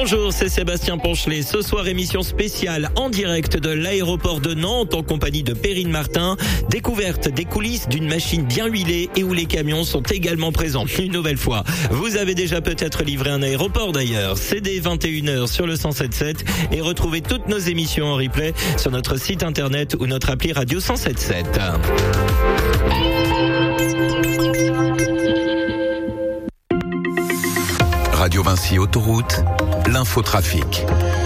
Bonjour, c'est Sébastien Ponchelet. Ce soir, émission spéciale en direct de l'aéroport de Nantes en compagnie de Perrine Martin. Découverte des coulisses d'une machine bien huilée et où les camions sont également présents. Une nouvelle fois, vous avez déjà peut-être livré un aéroport d'ailleurs. C'est dès 21h sur le 107.7 et retrouvez toutes nos émissions en replay sur notre site internet ou notre appli Radio 107.7. Radio Vinci Autoroute, l'infotrafic.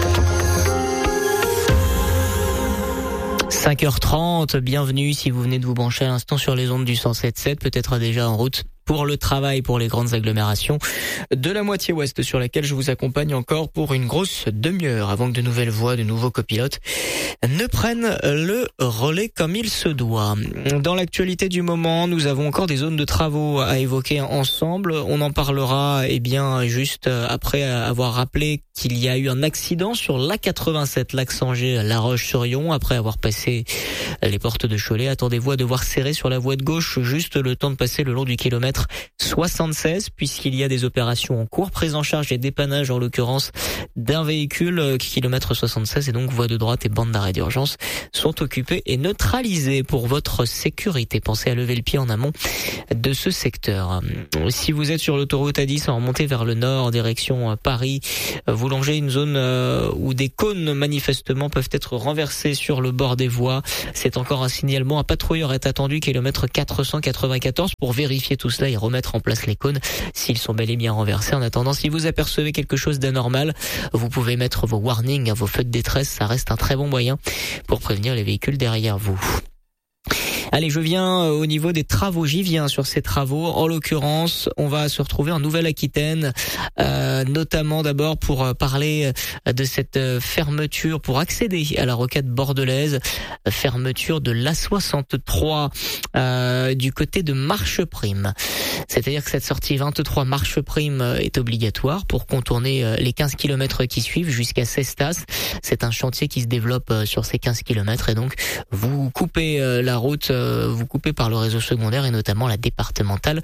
5h30, bienvenue si vous venez de vous brancher à l'instant sur les ondes du 107.7, peut-être déjà en route pour le travail, pour les grandes agglomérations de la moitié ouest sur laquelle je vous accompagne encore pour une grosse demi-heure avant que de nouvelles voix, de nouveaux copilotes ne prennent le relais comme il se doit. Dans l'actualité du moment, nous avons encore des zones de travaux à évoquer ensemble. On en parlera juste après avoir rappelé qu'il y a eu un accident sur l'A87, l'axe Angers-La Roche-sur-Yon, après avoir passé les portes de Cholet. Attendez-vous à devoir serrer sur la voie de gauche juste le temps de passer le long du kilomètre 76, puisqu'il y a des opérations en cours, prise en charge et dépannage en l'occurrence d'un véhicule, kilomètre 76, et donc voie de droite et bande d'arrêt d'urgence sont occupées et neutralisées pour votre sécurité. Pensez à lever le pied en amont de ce secteur. Si vous êtes sur l'autoroute A10 en remontée vers le nord, direction Paris, vous longez une zone où des cônes manifestement peuvent être renversés sur le bord des voies. C'est encore un signalement. Un patrouilleur est attendu, kilomètre 494, pour vérifier tout cela et remettre en place les cônes s'ils sont bel et bien renversés. En attendant, si vous apercevez quelque chose d'anormal, vous pouvez mettre vos warnings, vos feux de détresse. Ça reste un très bon moyen pour prévenir les véhicules derrière vous. Allez, je viens au niveau des travaux, j'y viens sur ces travaux. En l'occurrence, on va se retrouver en Nouvelle-Aquitaine, notamment d'abord pour parler de cette fermeture, pour accéder à la rocade bordelaise, fermeture de l'A63 du côté de Marcheprime. C'est-à-dire que cette sortie 23 Marcheprime est obligatoire pour contourner les 15 km qui suivent jusqu'à Cestas. C'est un chantier qui se développe sur ces 15 km et donc vous coupez la route, vous coupez par le réseau secondaire et notamment la départementale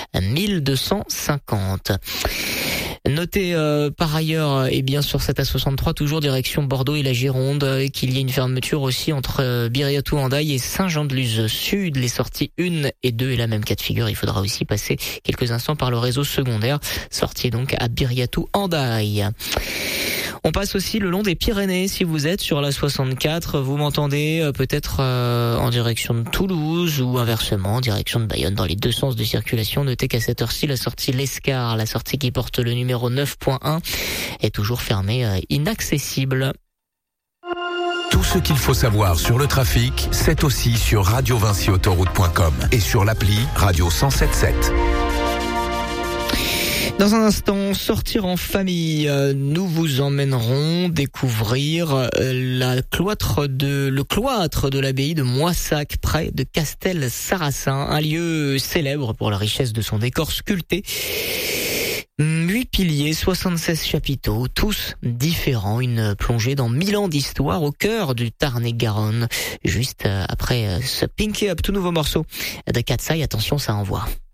1250. Notez par ailleurs, sur cette A63, toujours direction Bordeaux et la Gironde, qu'il y a une fermeture aussi entre Biriatou-Hendaye et Saint-Jean-de-Luz Sud. Les sorties 1 et 2 est la même cas de figure. Il faudra aussi passer quelques instants par le réseau secondaire. Sortie donc à Biriatou-Hendaye. On passe aussi le long des Pyrénées. Si vous êtes sur la 64, vous m'entendez peut-être en direction de Toulouse ou inversement en direction de Bayonne, dans les deux sens de circulation. Notez qu'à cette heure-ci, la sortie L'Escar, la sortie qui porte le numéro 9.1, est toujours fermée, inaccessible. Tout ce qu'il faut savoir sur le trafic, c'est aussi sur radiovinciautoroute.com et sur l'appli Radio 107.7. Dans un instant, sortir en famille, nous vous emmènerons découvrir le cloître de l'abbaye de Moissac, près de Castel-Sarrazin, un lieu célèbre pour la richesse de son décor sculpté. 8 piliers, 76 chapiteaux, tous différents, une plongée dans 1000 ans d'histoire au cœur du Tarn-et-Garonne. Juste après ce Pinky Up, tout nouveau morceau de Katsai, attention, ça envoie.